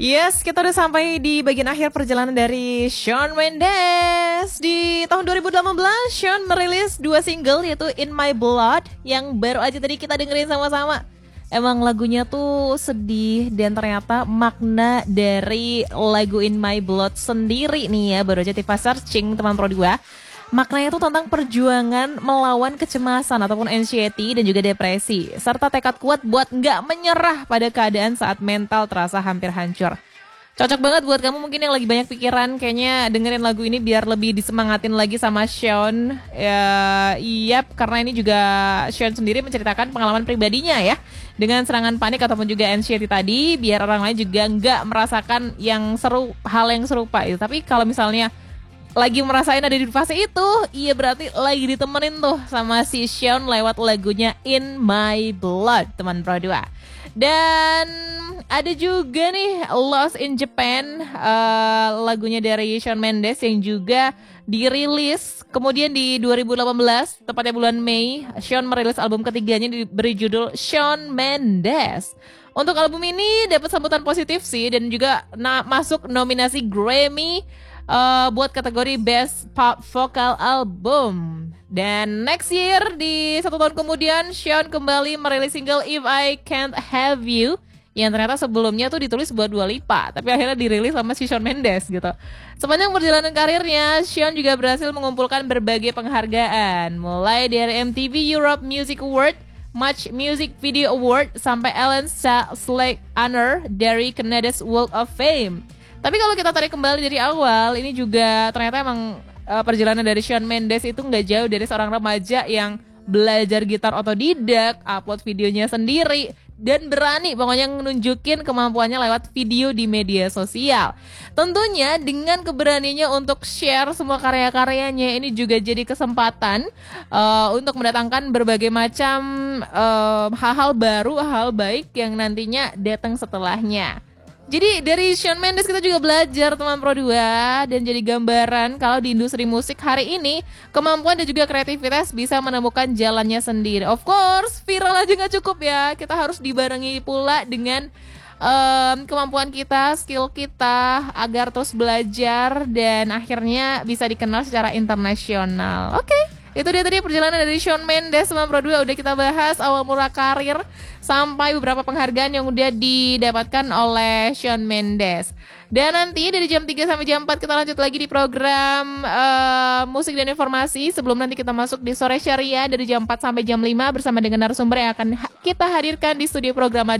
Yes, kita udah sampai di bagian akhir perjalanan dari Shawn Mendes. Di tahun 2018, Shawn merilis 2 single yaitu In My Blood yang baru aja tadi kita dengerin sama-sama. Emang lagunya tuh sedih dan ternyata makna dari lagu In My Blood sendiri nih ya, baru aja Tifa searching teman Pro 2. Maknanya itu tentang perjuangan melawan kecemasan ataupun anxiety dan juga depresi, serta tekad kuat buat nggak menyerah pada keadaan saat mental terasa hampir hancur. Cocok banget buat kamu mungkin yang lagi banyak pikiran, kayaknya dengerin lagu ini biar lebih disemangatin lagi sama Shawn. Yap, karena ini juga Shawn sendiri menceritakan pengalaman pribadinya ya, dengan serangan panik ataupun juga anxiety tadi, biar orang lain juga nggak merasakan hal yang serupa itu. Tapi kalau misalnya lagi merasain ada di fase itu, iya berarti lagi ditemenin tuh sama si Shawn lewat lagunya In My Blood, teman Pro 2. Dan ada juga nih Lost in Japan, lagunya dari Shawn Mendes yang juga dirilis kemudian di 2018, tepatnya bulan Mei. Shawn merilis album ketiganya diberi judul Shawn Mendes. Untuk album ini dapat sambutan positif sih, dan juga masuk nominasi Grammy buat kategori Best Pop Vocal Album. Dan next year, di 1 tahun kemudian, Shawn kembali merilis single If I Can't Have You, yang ternyata sebelumnya tuh ditulis buat Dua Lipa, tapi akhirnya dirilis sama si Shawn Mendes gitu. Sepanjang perjalanan karirnya, Shawn juga berhasil mengumpulkan berbagai penghargaan, mulai dari MTV Europe Music Award, Much Music Video Award, sampai Ellen Slate Honor dari Canada's Walk of Fame. Tapi kalau kita tarik kembali dari awal, ini juga ternyata emang perjalanan dari Shawn Mendes itu nggak jauh dari seorang remaja yang belajar gitar otodidak, upload videonya sendiri, dan berani pokoknya nunjukin kemampuannya lewat video di media sosial. Tentunya dengan keberaniannya untuk share semua karya-karyanya, ini juga jadi kesempatan untuk mendatangkan berbagai macam hal-hal baru, hal baik yang nantinya datang setelahnya. Jadi dari Shawn Mendes kita juga belajar teman Pro 2, dan jadi gambaran kalau di industri musik hari ini kemampuan dan juga kreativitas bisa menemukan jalannya sendiri. Of course, viral aja gak cukup ya, kita harus dibarengi pula dengan kemampuan kita, skill kita, agar terus belajar dan akhirnya bisa dikenal secara internasional. Oke. Itu dia tadi perjalanan dari Shawn Mendes sama Pro 2, udah kita bahas awal mula karir sampai beberapa penghargaan yang udah didapatkan oleh Shawn Mendes. Dan nanti dari jam 3 sampai jam 4 kita lanjut lagi di program musik dan informasi, sebelum nanti kita masuk di Sore Syariah dari jam 4 sampai jam 5 bersama dengan narasumber yang akan kita hadirkan di studio program